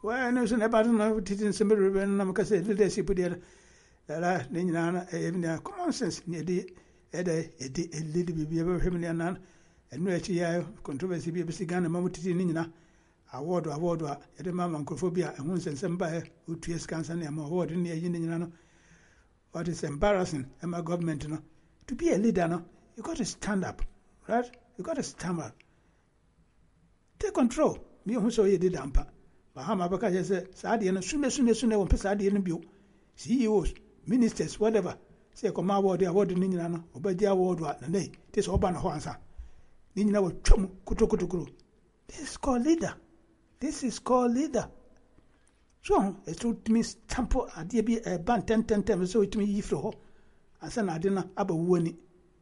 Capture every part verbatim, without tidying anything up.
Well, no, so about no teaching some ribbon, and because leadership with the Nina, even common sense near the Edda, a little bit ever him and none, and no controversy be began a moment in Nina. Award, award, at the mamma, Cophobia, and once and somebody who tears cancer and award in the Union. What is embarrassing, and my government, you know, to be a leader, no, you got to stand up, right? You got to stand up. Take control. Me who saw you did amper. Bahama Baka said, Sadi and soon as soon as soon as one Pesadi and Bill, C E Os, ministers, whatever. Say, come out, the award in Nina, or the award, and they, this Oban Hoansa. Nina will chum, kutukuru. This is called leader. This is called leader. So, it's to me, Tampo, I did be a band ten ten ten, so it me if you and send I dinner about winning.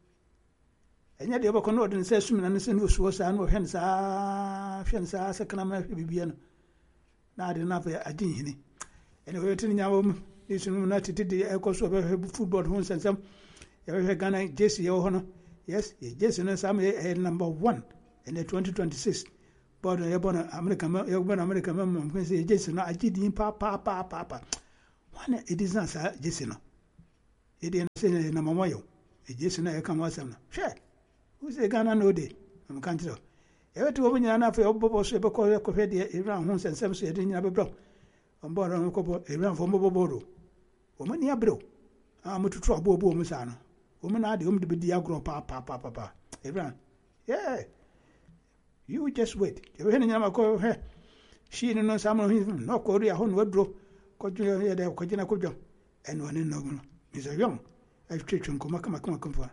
And yet, the other connote and says, swimming and the sin was and no hens are, fiance, second American. Now, I didn't have a ding. And we're telling you, this United the echoes of football homes and some. You're Ghana, Jesse O'Honor. Yes, Jesse and some number one in the twenty twenty-six. But American, American, American, say, Jason, I did in papa, papa, papa. One, it is not Jason. It didn't say number one. Jason, I come was some. Sure. Who's a Ghana no day? I'm country. Every two women are not for Bobo Sheboko, Copedia, Iran, Homes and some said in Abro. On board on Copo, Iran for Mobo. Woman, Yabro. I'm to try Bobo Musano. Woman, I do to be Diagro, papa, papa, papa. Iran. Yeah. You just wait. You're hearing Yamako her. She didn't know someone, no Korea, home wardrobe, Korea, there, Kojina Kojo, and one in Nogon. Mister Young, I've treated him, come, come, come, come.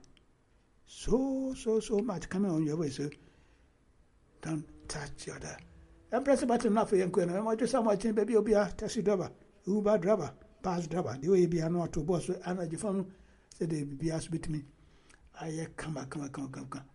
So, so, so much coming on your way, sir. Don't touch your other. I'm pressing button enough for you, and I want to some watching baby will be a taxi driver, Uber driver, pass driver. The way be a not to boss, and I just found said they be asked with me. I come back, come, come, come, come.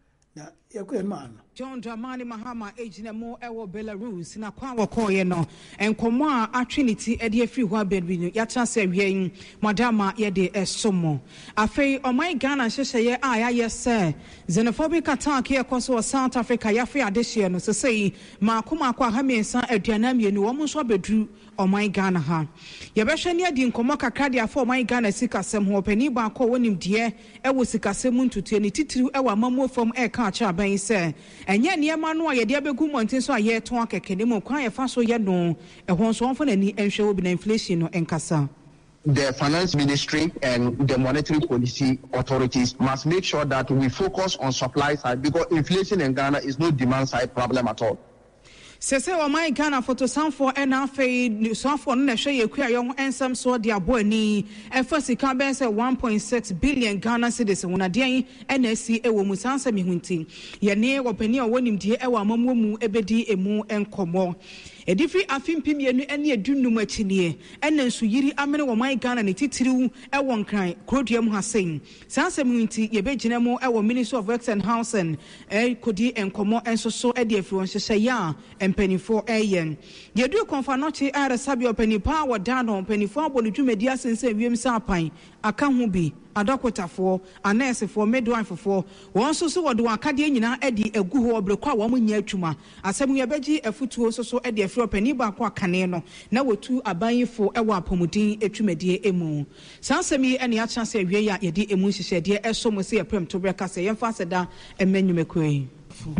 John Dramani Mahama agent mo ewo Belarus na kwa wakoye no enkomo a atrinity e de free ho abedwi no ya chance awie madama ye de esomo afei oman Ghana hyehye a ya yese xenophobic attack ye koso South Africa ya fe adehye no sesei ma akoma akwa ha mensa aduana mienu wo nso abedru oman Ghana ha ye behwe ne adi nkomo kakra de afọ oman Ghana sikasem ho pani ba akọ wonim de ewo sikasem ntutu ne titiru ewa mamu fam e ka cha ban se enye niema no ye de abegu montin so aye ton akeke ne mo kwan ye fa so ye no e ho so onfo nani enhwe obi na inflation no enkasa. The finance ministry and the monetary policy authorities must make sure that we focus on supply side, because inflation in Ghana is no demand side problem at all. Sese o my Ghana photo sanfo ena afei sanfo no na hwe ye kua ye ho ensam so de abo ani e fa sika ben se one point six billion Ghana cedis wona de ena si e wo mu sansa mi hunti ye ne wo pani o wonim de e wa amamu mu ebedi emu enkomo edifi afimpim ye nu ene adunum achinie ena nsu yiri amene wo my Ghana ne titiriu e won kran krodua hasen sansa mi hunti ye begina mu e wo Ministry of Works and Housing e kodi enkomo enso so e de afri won hyehye ya empenifo eyen yedu konfa noche ara sabi openipa wadano empenifo abonudwumedi asense wiem sapan aka ho bi adokotafo anesefo midwifefo won so so wodo akade nyina edi egu ho obrekwa wo nya atwuma asem ye beji afutuo so so edi afri openiba akwa kane no na wotu abanyefo ewo apomudin atwumedie emu sansemi ene a chance awie ya yedi emu hyehyede eso mo se yeprem to breka se yemfa seda emenwumekoi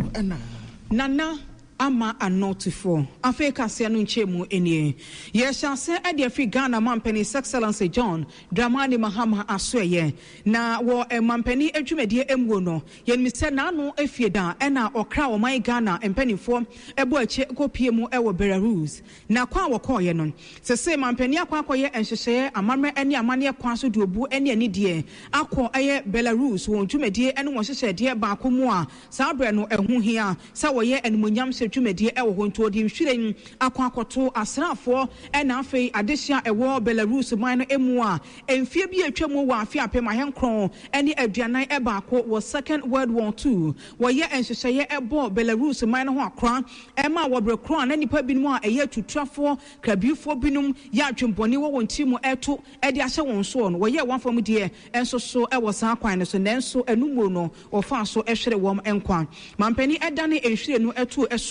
nana ama anotifo Africa se no nchemu enie ye chance e de Afri Ghana mampani Excellency John Dramani Mahama asoye na wo mampani adwumedie emwo no ye nmise na no afieda e na okra wo man Ghana empanifo ebo ache kopie mu e wo Belarus na kwa wo koye no se se mampani akwa akoye enhyehye amamre ene amane kwa so de obu ene ani de akọ eye Belarus wo dwumedie ene wo hyehye de ba akomu a sabre no ehu hia sa wo ye enmonyam dwumedie ewo ho nto odi nhwiren akwa akoto asrafo ena afei adehia ewo Belarus man no emu a emfie bi atwam wo afie apem ahenkron ene aduanan eba akọ wo Second World War Two wo ye enhyehye ebo Belarus man no ho akra ema wo brekro na nipa binum a eye tutrafo krabifo binum ya atwemponi wo wontimu eto ede ahye won so no wo ye wanfam de enso so ewo san kwan no so nenso enumo no wo fa so ehwere wom enkwan mampani edane enhwire no eto eso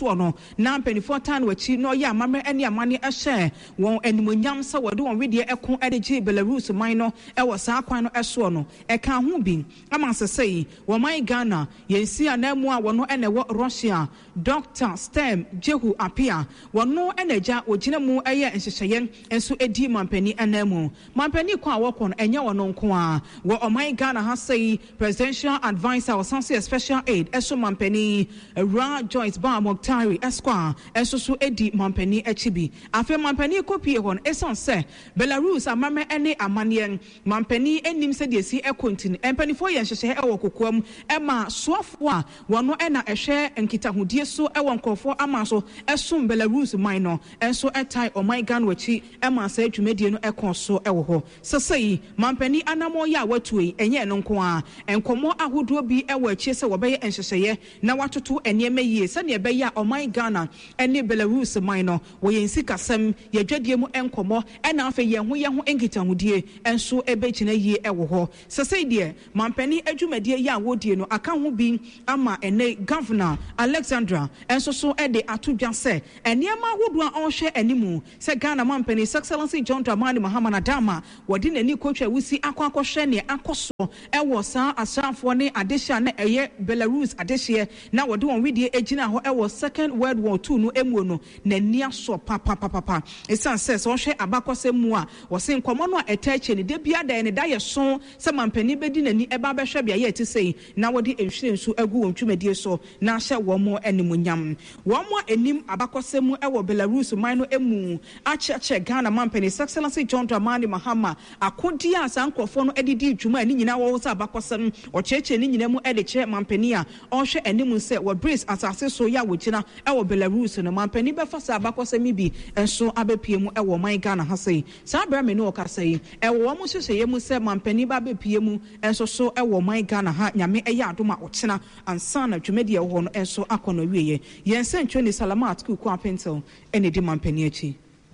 so no na mpanifo tan wachi no ya amamre ene amane ehye won animonyam sa wode won wedie eko edege Belarus man no e wo saa kwan no eso no e ka ho bi ama sesei wo man Ghana yensi anamu a wono ene wo Russia Doctor Stem Jehu Apia wono enaja ogina mu eye nhyehyeye enso edi mampani anamu mampani kwa wokon enye wono nko a wo oman Ghana ha sei presidential advisor or sanse special aid eso mampani Ra Joyce Ba Moktari Esquire eso so edi mampani echibi afi mampani kopie hon eson se Belarus amame ene amane mampani enim se de si ekontin empanifo ye nhyehyeye ewo kokoam ema soafo a wono ena ehwe nkitahudie so ewo nkofo ama so esum Belarus man no enso etai oman Ghana wachi ema sa adwumedie no ekon so ewo ho sesei mampani anamo ya watuei enye no nko a enkomo ahodo bi ewo achi se wo beye nhyehyeye na watoto eneme yie se ne ebe ya oman Ghana ene Belarus man no wo yensi kasem ye dwadie mu enkomo ena afa ye ho ye ho nkitahudie enso ebe kina yie ewo ho sesei de mampani adwumedie ya wodie no aka ho bi ama ene governor Alexandra enso so ede atodwa se enema ahodo a onhwe animu se Ghana mampani Excellency John Dramani Mahama na dama wodi nani kotwa wusi akwa akohwe ne akoso ewo saa asrafo ne adehia na eye Belarus adehia na wodi won widie egina ho ewo Second World War Two no emu no nani aso papa papa esan se so hwe abakose mu a wo se nkomo no etache ne de bia da ne da ye so se mampani bedi nani eba behwe bia ye tisei na wodi enhwire nsu agu won twumadie so na hye wo mo animunyam wo mo enim abakose mu ewo Belarus man no emu acheche Ghana mampani Excellency John Dramani Mahama akodi a sankofo no edidi dwuma ani nyina wo sa abakose o cheche ni nyina mu edeche mampani a onhwe animu se wo brace asase so ya wogina ewo Belarus no mampani befa sa abakose mi bi enso abepie mu ewo man Ghana ha sei sa bra me no okasei ewo wo mo hyehyeye mu se mampani ba bepie mu enso so ewo man Ghana ha nyame eya adoma okena ansa na dwumadi ewo no enso akono wieye yense ntwe ni Salamat ku ku apentel ene di mampani achi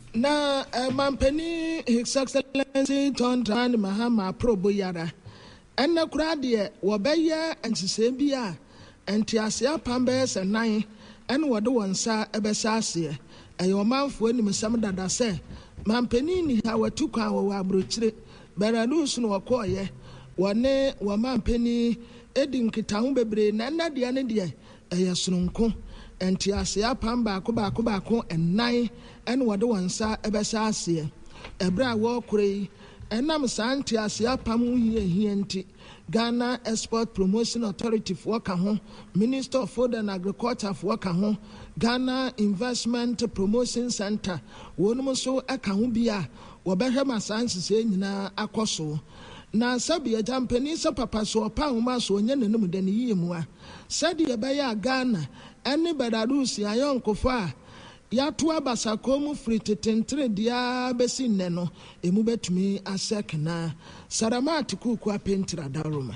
na uh, mampani His Excellency John Dramani Mahama probo yara enne kura de wo beye ensesem bia entiase apambe se nan ene wode wonsa ebesa ase eyo manfo anim sam dada se mampani ni ha watu kwa wo abrochire Belarus no wakoye wone wo mampani edi nkitaho bebre na na de ne de eye sononko entiase apamba ko ba ko ba ko ennan ene wode wonsa ebesa ase ebra wo kure enam santi ase apam hie hie nti Ghana Export Promotion Authority for Kaho, Minister of Food and Agriculture for Kaho, Ghana Investment Promotion Center, wonum so akaho bia wobehe masansi se nyina akoso na sabi ajampani sa papa so pa homa so nya nanum de ne yimu a sadi e be ya Ghana ene Belarus ayonkofo a yatu abasako mu free tetentre dia besi nne no emu betumi asekna Salamat kuku apentira daruma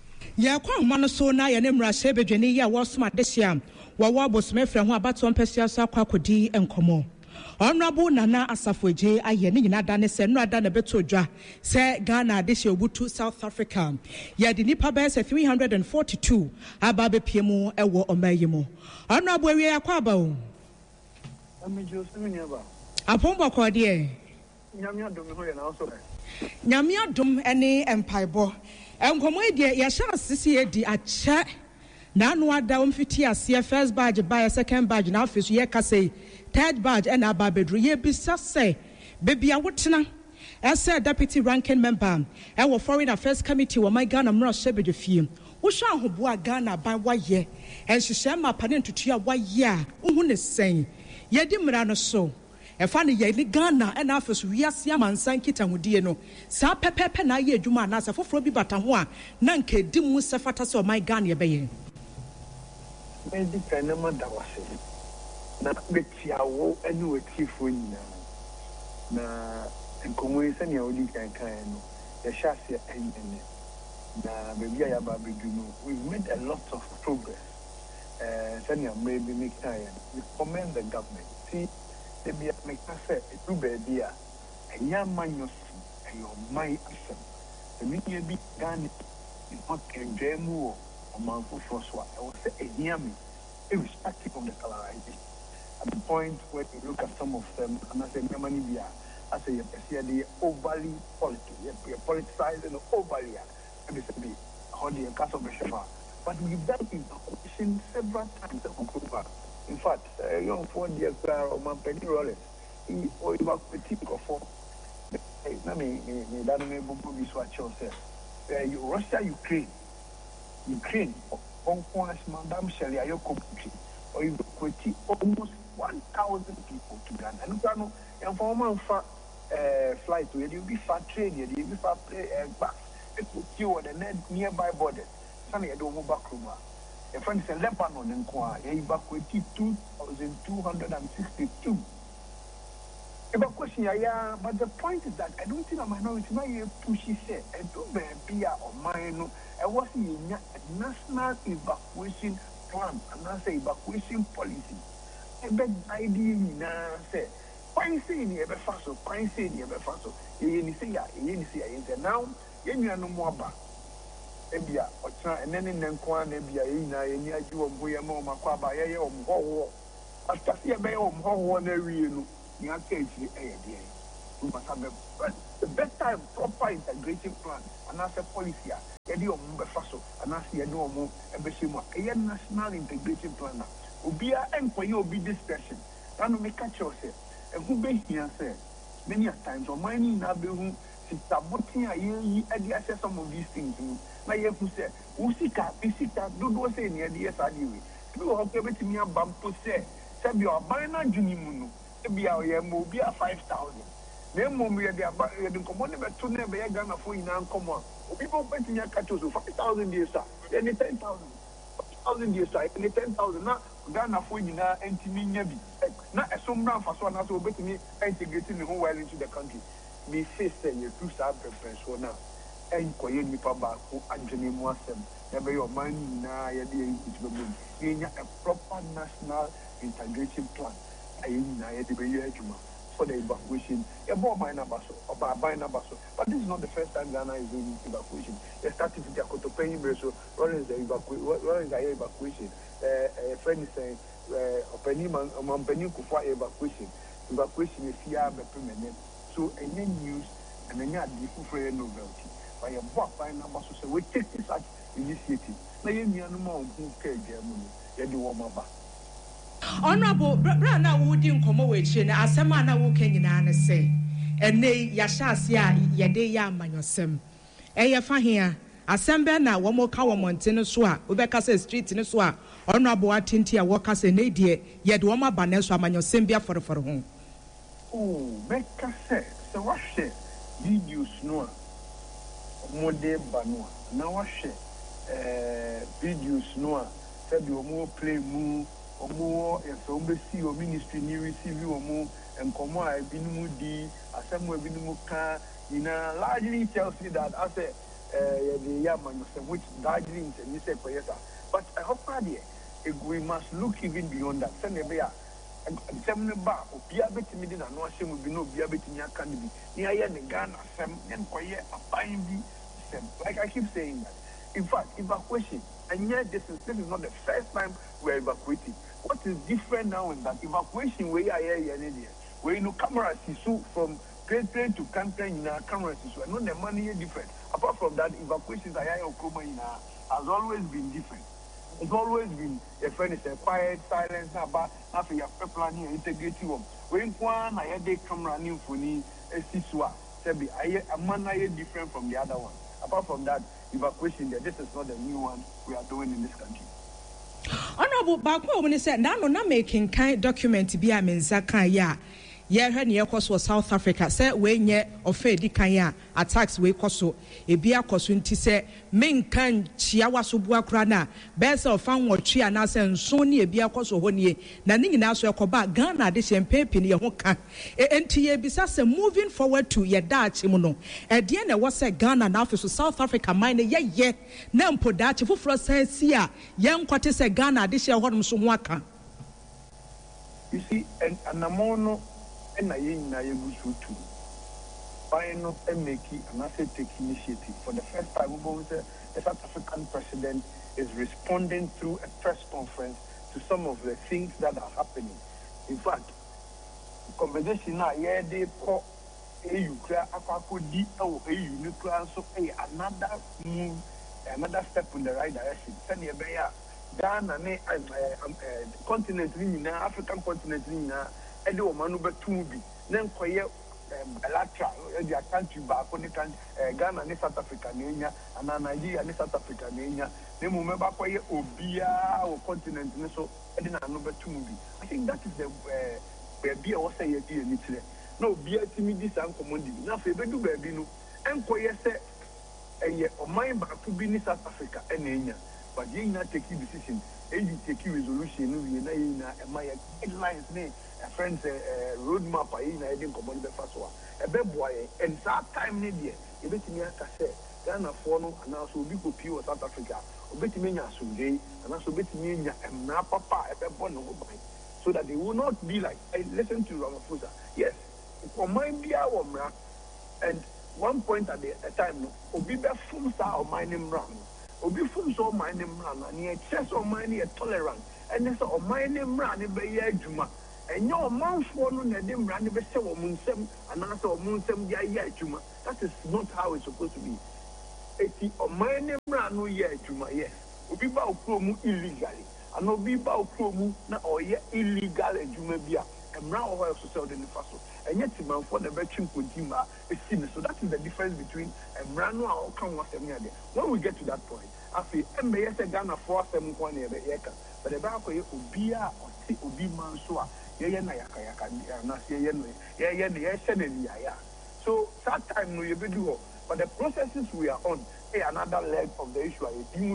ya kwa mano so na ya ne mrase bedwani ya wosoma desia wa wa bosome frɛ ho abato mpɛsia so akwakodii enkomo Honorable Nana Asafoje aye ni nyina da ne se no ada na beto dwa se Ghana de hye obutu South Africa ya de nipa ba se three hundred forty-two aba be pie mu ewo omayi mu Honorable awie akwa ba o Amijo simi aba apombo kode nyamia dom ho ye na so nyamia dom ene empaibo enkomo e de ya sha sisi e di ache na no ada omfiti ase first badge by second badge na office ye ka say third badge and aba bedru ye bisa say baby a wotena as a deputy ranking member e wo foreign affairs committee wo my Ghana mra shebede fie wo hwa ahobo a Ghana ban waye en hyehyɛ ma pane ntutu a waye a wo ne sen ye di mra no so e fa ne ye ni Ghana and office wiase amansan kita hodie no sa pepepe na ye adwuma na sa foforo bi bata ho a na nka di mu se fata se o my Ghana ye beye Edi kanema dawase na betiawo eni wetifo nyina na enkomo ise ne odi kan kan no ya hyase enene na bebi ya ba bedu no we made a lot of progress eh senior maybe make time we commend the government see the be make say do bebi a eya manyo eyo mai asem the media bi Ghana in hot kenjemu o manfo so so e wo se ehia me irrespective of the colorization. At the point where you look at some of them, and I say, Memanibia, I say, you're overly political, you're politicizing overly, and it's a bit, how do you cast of the Shefa? But we've done evacuation several times. In fact, a young four years or my penny rollers, he or evacuated for. Let me, me, that may be swatch yourself. Russia, Ukraine, Ukraine, Hong Kong, Madame Shelley, are your country, or evacuated almost one thousand people to Ghana. And you know, and for one flight to you be far train, you be far back. It put you on the nearby borders. Sunny, I don't move back from her. A friend said Lebanon and Kwa, evacuated two thousand two hundred sixty-two. Evacuation, yeah, but the point is that I don't think a minority, my pushy said, I don't be or mine. I was in a national evacuation plan, and I say evacuation policy. I bet idea now say, why say in the fast, why say in the fast, you say, you say, now, you know more about. Ebia otra enene nenkwa na ebia yina eni agi wo boye ma o makwa ba ye ye o mhowo after see be o mhowo na wie no ni aka ejiri eye de we must have a better proper integration plan and as a policy a ye de o mbe faso and as ye de o mo ebe shemu a ye national integration plan na obia enkoye obi discussion na no make catch yourself ehu be hia say many times o many na be hu saboting a ye edi access some of these things. Na ye fu se usika bisika dodo se ne de yes adiwe bi wo ke betimi abampo se se bi oban na dwuni mu no e bi a ye mo bi a five thousand na mo mo ye de aba ye de komo ne beto na be ye Ghana fo ina nkomo obi bo betimi akato so five thousand years a ye ne ten thousand thousand years a ye ten thousand na Ghana fo ina entimi nya bi na esomra faso na so betimi integrate me well into the country me face say you do some preference for now. And Koye Nipa Baku, Anthony Mossem, never your money now, a proper national integration plan. I had to be for the evacuation. A more minor basso, or by minor basso. But this is not the first time Ghana is doing evacuation. They started with the Akotopeni Breso, running the evacuation. A friend is saying, a penny man, a man penny for evacuation. Evacuation is here, but permanent. So, any news and any different for novelty. By a book by number, so we take this initiative. Now, you know, who care, Germany, you do one more. Honorable Brana Woodin Comowichin, as a man who can in say, and nay, Yashasia, Yadea Manosem. Eh, fa here, Assemble now, one more cow mountain swa, Ubeka street in a swa, Honorable Atintia workers and nadia, yet one more baneswa Manosembia for for home. Oh, Becca said, so what share videos no model banua. Now what share videos no said you more play more or more if somebody see your ministry new receive you or more and come on I've been moody as somewhere been more car in a largely tells me that I say the yaman which largely and you say for yes but I hope we must look even beyond that. Send a bear. And some bar, Pia Betty Midin, and no shame will be no Pia Betty Candy. Near the Ghana, some and quiet, a fine be like I keep saying that. In fact, evacuation, and yet this is, this is not the first time we're evacuating. What is different now is that evacuation, where I hear in India, where you know cameras is so from plane plane to country in our cameras is so, not the money is different. Apart from that, evacuations I hear in has always been different. It's always been a friend is a quiet, silent, about nothing. You have planning and integrity. When one I had a camera new for me, a siswa, Sebi, I a man I different from the other one. Apart from that, evacuation, this is not the new one we are doing in this country. Honorable Bako, when he said, "Now, no, not making kind document be a menzaka ya." Yeah, her near cost was South Africa. Say, when ye or Fedi Kaya attacks we coso, a beer cosunti say, men can chiawa subua crana, best of found what chia nasa and Sony a beer coso honey, Naning Naso Koba, Ghana, this and paper near Hoka. And Tia Bisasa moving forward to your Dutch Mono. At the end, was a Ghana now for South Africa, mine, yeah, yeah. Nam Podachi for Francia, young quarters a Ghana, this year, what Msumwaka. You see, and Anamono. And I in Nayagusu too. Final and make and I say take initiative. For the first time, the South African president is responding through a press conference to some of the things that are happening. In fact, conversation now, yeah, they call a you cry, a di or a you cry, so another move, another step in the right direction. Send your bear, Ghana, continent, African continent, and the woman over two be, then quiet. Elatra, the country back on the country, Ghana and South Africa, and Nigeria and South Africa, they remember quite Obia or continent, so I didn't number two movie. I think that is the beer was say here in Italy. No beer to me this uncommon. Now, if you do baby, no, and quite say, and yet, or my back to be in South Africa and Enya, but you not taking decision, and you take resolution, and my headlines name. Friends, a roadmap, I didn't come on the first one. A bad boy, and that time, Nidia, you bet me, I say, Ghana, Fono, and also be pure South Africa, or bet me, Sunday, and also bet me, and now papa, a bad boy, so that they will not be like, I listen to Ramaphosa. Yes, for my beer, and one point at the time, no, Obi be full star of my name run, Obi full star of my name run, and he chess of mine, a tolerant, and this of my name run, in Bay Juma. And your mouth one on the dim ran the same moon sem and answer moon sem ya juma. That is not how it's supposed to be. Eti or my name ran no ya juma, yes. Ubi bao promu illegally. And no be bao promu na or ye illegal and juma bia. And now I also sell in the faso. And yet the man for the veteran Kojima is seen. So that is the difference between a Mrano or come was a when we get to that point, I feel M B S Ghana for seven one year but the back of Ubia or see Ubi Mansua. So that time no you be do, but the processes we are on, hey, another leg of the issue.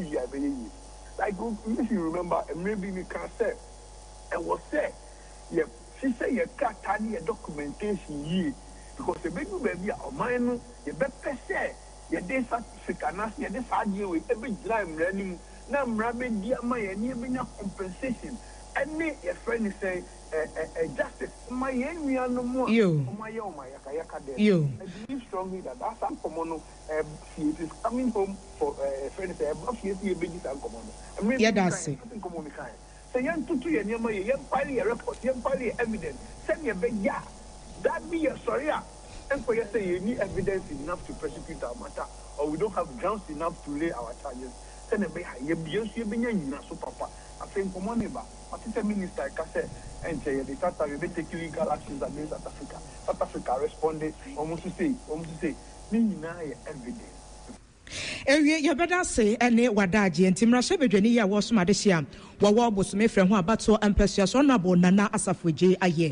Like if you remember, and maybe we can say, and was say, yeah, she say you can't study a documentation here because the baby baby or mine, you better say, you did certificate, you did argue with every time learning. Now, Rabbi dear my and you been a compensation. And me, your friend is saying, justice, my enemy no more. You, my own, my Yakayaka. You, I believe strongly that that's uncommon. It is coming home for a friend, say, above years, you be uncommon. Yeah, that's it. Say, young to two, and your young party a report, young party evidence. Send me a big yeah. That be a sorry. And for you say, you need evidence enough to prosecute our matter, or we don't have grounds enough to lay our charges. Send a big, you be a being so papa. I think for money, but the minister, I said, and say the South Africa take legal actions against South Africa. South Africa responded almost to say, almost to say, me deny evidence. Ewie ya beda se ene wadaji ntimra so bedwani ya wo so madehia wo wo bosume frɛ ho abato ampasua so na bo nana asafogye aye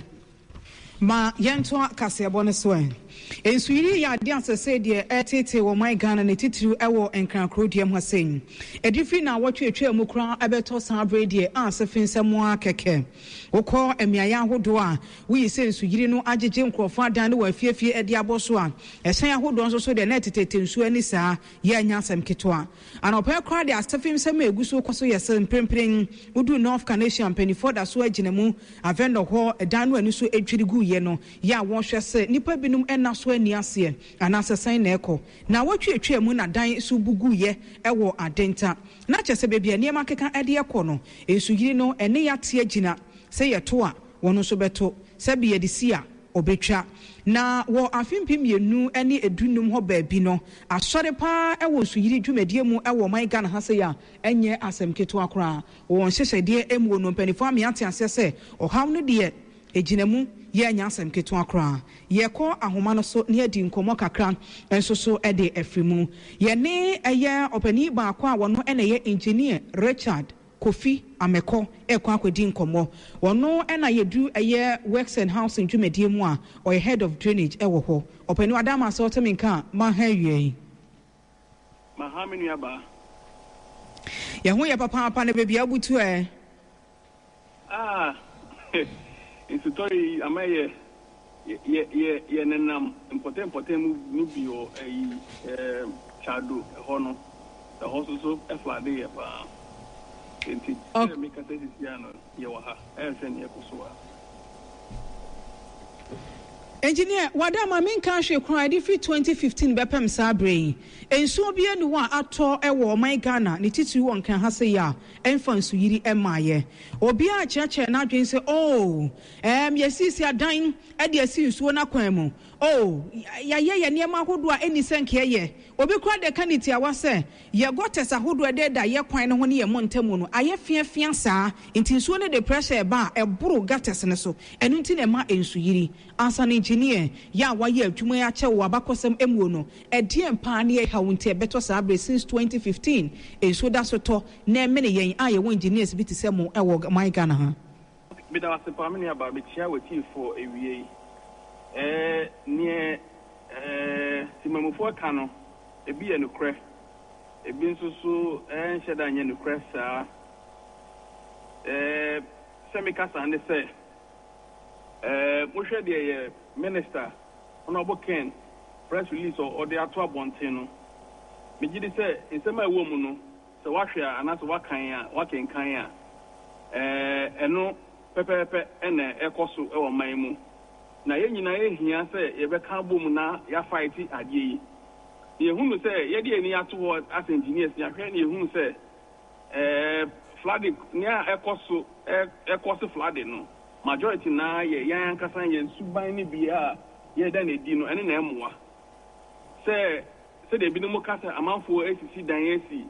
ma yento kasebo ne so en ensuyiri ya ade asese de etete wo my Ghana ne titiru ewo enkrankro de mu asen edifi na wotwe etwa mu kran abeto san brede asefin semo akeke wokọ emiaya ahodo a wi se ensuyiri no agege nkrofo adan ne wa fiefie ede aboso a esen ahodo nso so de na tetete nsu ani saa ya nya asem keto a na opa kra de asefin semo eguso koso yesem prempren udu North Canadian penifo da so agine mu avendo ho edan no ani so edwirigu ye no ya won hwe se nipa binum ena so ani ase ana sesan na eko na watwe etwa mu na dan so bugu ye ewo adenta na kyese bebia niam akeka ede eko no ensuyiri no ene ya te agina se ye to a wono so beto se bi ye de sia obetwa na wo afimpim yenu ene edunum ho baabi no asore pa ewo nsuyiri dwumadie mu ewo man Ghana ha se ya enye asem keto akora won hyehede emu no mpanifo amiate ase se ohaw no de ejinamu ye nya asem keto akora ye ko ahoma no so ne adi nkomo kakra enso so e de afrimu ye ne eye opani ba akwa wono ene ye engineer Richard Kofi Ameko ekwa akwedi nkomo wono ena yedu eye works and housing dwumadie mu a or head of drainage ewo ho opani adama so teminka ma ha wie ma ha menu aba ye ho ye papa papa na bebia butu e ah it's story amaye ye ye ye nenam important important mu bio eh chado hono the hoso so eflade ye pa enti me ka tesi siano ye wa ha e se ne kusoa Engineer, wadama minka hwe kwan di fi twenty fifteen bepem saa brain. Enso bia ni wa ato ewo man Ghana ni titu won kan ha se ya emfa nsu yiri emaye. Obi a cheche na adwen se oh em yesisi adan e de asi nsuo na kwan mu. Oh ya ye ye niam ahodo a eni senke ye. Obi kura de kaniti a wase ye gotes ahodo e de da ye kwan no ho ne ye montamu no aye fia fia saa nti nsuo ne de pressure ba e buru gates ne so. Enu nti ne ma ensu yiri. As an engineer ya wa ye adwuma ya che wo abakosem emuo no e de empa ne ha wonte beto saa bre since twenty fifteen enso da so to na me ne yen aye wo engineers bi te se mo e wo my Ghana ha bi da wase pa me ne aba be chia wati for ewie eh ne eh simamufo ka no e bi ye no kre e bi nso so eh nheda anye no kre saa eh semika sande se eh mohwe de ye minister honorable Ken press release or the ato abonten no me gidi say nsema ewo mu no se wahwe ana se wakan a wakenkan a eh eno pepepe ene ekoso e wo man mu na ye nyina ye hia se ye be kan bom na ya fight ade yi ye hunu se ye de ani ato as engineers ya hwe na ye hunu se eh flooding nia ekoso ekoso flooding no majority na ye yan kasan ye suban ni bia ye da na di no ene na emoa se se de bi no mo kasa amanfo asisi dan asi